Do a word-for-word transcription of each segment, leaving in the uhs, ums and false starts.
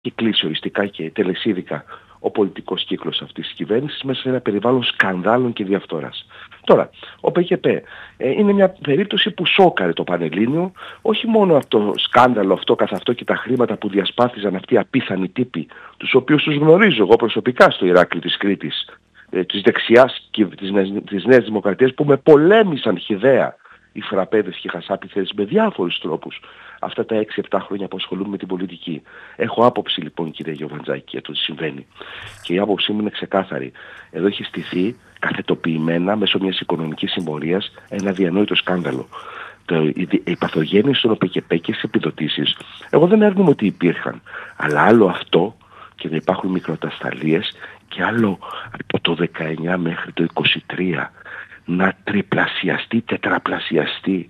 έχει κλείσει οριστικά και τελεσίδικα ο πολιτικός κύκλος αυτής της κυβέρνησης μέσα σε ένα περιβάλλον σκανδάλων και διαφθοράς. Τώρα, ο ΠΚΠ ε, είναι μια περίπτωση που σόκαρε το Πανελλήνιο, όχι μόνο από το σκάνδαλο αυτό καθ' αυτό και τα χρήματα που διασπάθησαν αυτοί οι απίθανοι τύποι, τους οποίους τους γνωρίζω εγώ προσωπικά στο Ηράκλειο της Κρήτης, ε, της δεξιάς και της, της Νέας Δημοκρατίας, που με πολέμησαν χυδαία οι φραπέδες και οι χασάπιθες με διάφορους τρόπους αυτά τα έξι επτά χρόνια που ασχολούμαι με την πολιτική. Έχω άποψη λοιπόν, κύριε Γιωβαντζάκη, για το τι συμβαίνει. Και η άποψή μου είναι ξεκάθαρη. Εδώ έχει στηθεί καθετοποιημένα μέσω μιας οικονομικής συμμορίας ένα διανόητο σκάνδαλο. Το, η, η παθογένειες των ΟΠΚΠ και στις επιδοτήσεις, εγώ δεν έρνουμε ότι υπήρχαν. Αλλά άλλο αυτό και να υπάρχουν μικροτασταλίες, και άλλο από το δεκαεννιά μέχρι το είκοσι τρία να τριπλασιαστεί, τετραπλασιαστεί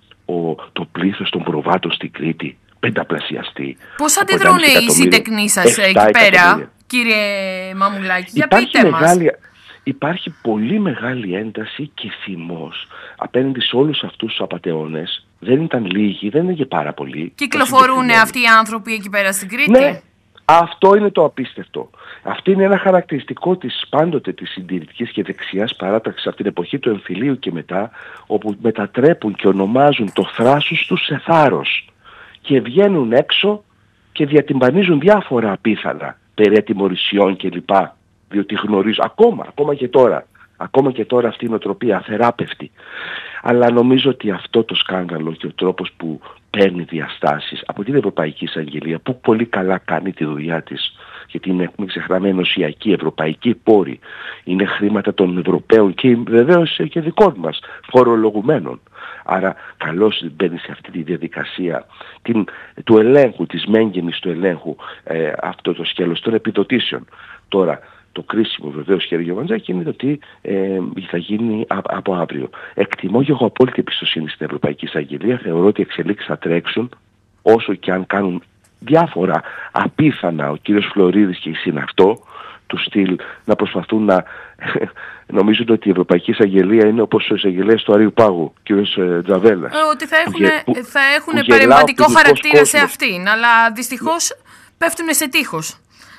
ο, το πλήθος των προβάτων στην Κρήτη, πενταπλασιαστεί. Πώς αντιδρούν οι σύντεκνοί σας εκεί πέρα, κύριε Μαμουλάκη, για πείτε μας. Μεγάλη, υπάρχει πολύ μεγάλη ένταση και θυμός απέναντι σε όλους αυτούς τους απατεώνες. Δεν ήταν λίγοι, δεν είναι και πάρα πολλοί. Κυκλοφορούν αυτοί οι άνθρωποι εκεί πέρα στην Κρήτη. Ναι. Αυτό είναι το απίστευτο. Αυτό είναι ένα χαρακτηριστικό της πάντοτε της συντηρητικής και δεξιάς παράταξης από την εποχή του εμφυλίου και μετά, όπου μετατρέπουν και ονομάζουν το θράσος τους σε θάρρος και βγαίνουν έξω και διατυμπανίζουν διάφορα απίθανα περί ατιμωρησιών κλπ. Διότι γνωρίζουν, ακόμα, ακόμα και τώρα, ακόμα και τώρα αυτή η νοοτροπία αθεράπευτη. Αλλά νομίζω ότι αυτό το σκάνδαλο και ο τρόπος που παίρνει διαστάσεις από την Ευρωπαϊκή Εισαγγελία, που πολύ καλά κάνει τη δουλειά της, γιατί είναι, μην ξεχνάμε, ενωσιακή, ευρωπαϊκή πόρη, είναι χρήματα των Ευρωπαίων και βεβαίως και δικών μας φορολογουμένων. Άρα καλώς μπαίνει σε αυτή τη διαδικασία την, του ελέγχου, της μέγενης του ελέγχου, ε, αυτό το σκέλος των επιδοτήσεων. Τώρα, το κρίσιμο βεβαίως, κύριε Γιωβαντζάκη, είναι το τι ε, θα γίνει α, από αύριο. Εκτιμώ και έχω απόλυτη εμπιστοσύνη στην Ευρωπαϊκή Εισαγγελία. Θεωρώ ότι οι εξελίξεις θα τρέξουν, όσο και αν κάνουν διάφορα απίθανα ο κύριος Φλωρίδης και η συναυτό του στυλ να προσπαθούν να νομίζουν ότι η Ευρωπαϊκή Εισαγγελία είναι όπως ο εισαγγελέας του Αρείου Πάγου, κύριος ε, Τζαβέλας. Ε, ότι θα έχουν, που, θα έχουν παρεμβατικό χαρακτήρα κόσμος. Σε αυτήν, αλλά δυστυχώς πέφτουν σε τείχος.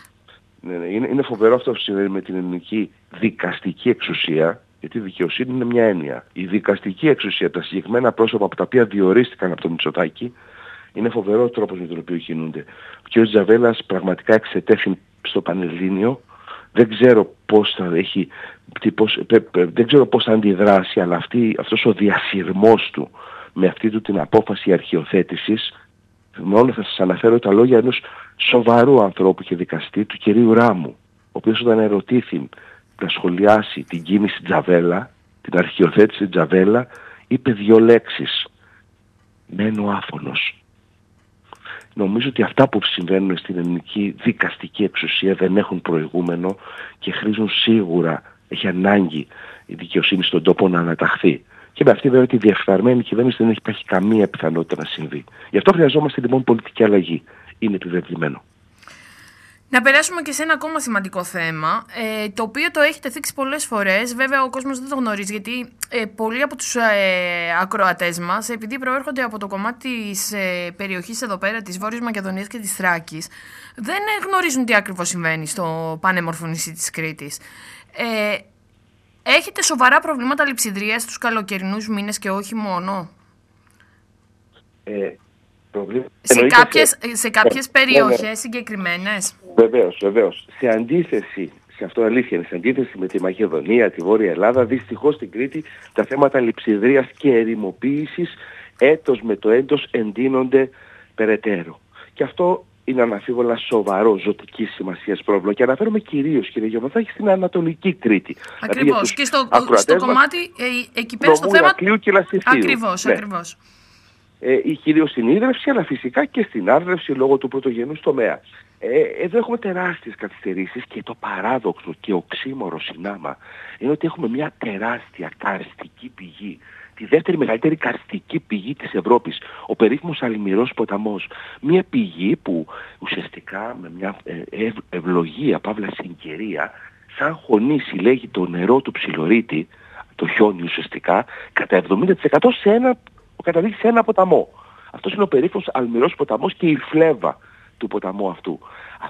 Ναι, ναι, είναι, είναι φοβερό αυτό που συμβαίνει με την ελληνική δικαστική εξουσία, γιατί η δικαιοσύνη είναι μια έννοια. Η δικαστική εξουσία, τα συγκεκριμένα πρόσωπα από τα οποία διορίστηκαν από το Μητσοτάκη, είναι φοβερό ο τρόπος με τον οποίο κινούνται. Ο κ. Τζαβέλας πραγματικά εξετέθη στο Πανελλήνιο. Δεν ξέρω πώς θα έχει, πώς, δεν ξέρω πώς θα αντιδράσει, αλλά αυτή, αυτός ο διασυρμός του με αυτή του την απόφαση αρχιοθέτησης, μόνο θα σας αναφέρω τα λόγια ενός σοβαρού ανθρώπου και δικαστή, του κυρίου Ράμου, ο οποίος όταν ερωτήθη να σχολιάσει την κίνηση Τζαβέλα, την αρχιοθέτηση Τζαβέλα, είπε δύο λέξεις: μένω άφωνος. Νομίζω ότι αυτά που συμβαίνουν στην ελληνική δικαστική εξουσία δεν έχουν προηγούμενο και χρήζουν σίγουρα, έχει ανάγκη η δικαιοσύνη στον τόπο να αναταχθεί. Και με αυτή βέβαια τη διεφθαρμένη κυβέρνηση δεν έχει υπάρχει καμία πιθανότητα να συμβεί. Γι' αυτό χρειαζόμαστε λοιπόν πολιτική αλλαγή. Είναι επιβεβλημένο. Να περάσουμε και σε ένα ακόμα σημαντικό θέμα, ε, το οποίο το έχετε θίξει πολλές φορές. Βέβαια ο κόσμος δεν το γνωρίζει, γιατί ε, πολλοί από τους ε, ακροατές μας, επειδή προέρχονται από το κομμάτι της ε, περιοχής εδώ πέρα, της Βόρειας Μακεδονίας και της Θράκης, δεν ε, γνωρίζουν τι ακριβώς συμβαίνει στο πανέμορφο νησί της Κρήτης. Ε, έχετε σοβαρά προβλήματα λειψιδρίας στους καλοκαιρινούς μήνες και όχι μόνο? Ε, σε, κάποιες, σε... σε κάποιες ε, περιοχές ναι, ναι. συγκεκριμένες. Βεβαίως, βεβαίως. Σε αντίθεση, σε αυτό αλήθεια είναι, σε αντίθεση με τη Μακεδονία, τη Βόρεια Ελλάδα, δυστυχώς στην Κρήτη τα θέματα λειψιδρίας και ερημοποίησης έτος με το έτος εντείνονται περαιτέρω. Και αυτό είναι αναφίβολα σοβαρό ζωτικής σημασίας πρόβλημα. Και αναφέρομαι κυρίως, κύριε Γιωβαντζάκη, στην Ανατολική Κρήτη. Ακριβώς. Δηλαδή, και στο, στο κομμάτι ε, εκεί πέρα στο θέμα. Ακριβώς, ναι. ακριβώς. Ε, ή κυρίως στην ίδρυυση, αλλά φυσικά και στην άρδρευση λόγω του πρωτογενούς τομέα. Ε, εδώ έχουμε τεράστιες καθυστερήσεις και το παράδοξο και οξύμορο συνάμα είναι ότι έχουμε μια τεράστια καρστική πηγή. Τη δεύτερη μεγαλύτερη καρστική πηγή της Ευρώπης, ο περίφημος Αλμυρός ποταμός. Μια πηγή που ουσιαστικά με μια ευ, ευλογία, παύλα συγκαιρία, σαν χωνή συλλέγει το νερό του ψιλορίτη, το χιόνι ουσιαστικά, κατά εβδομήντα τοις εκατό σε ένα, καταλήγει σε ένα ποταμό. Αυτός είναι ο περίφημος Αλμυρός ποταμός και η φλέβα του ποταμού αυτού.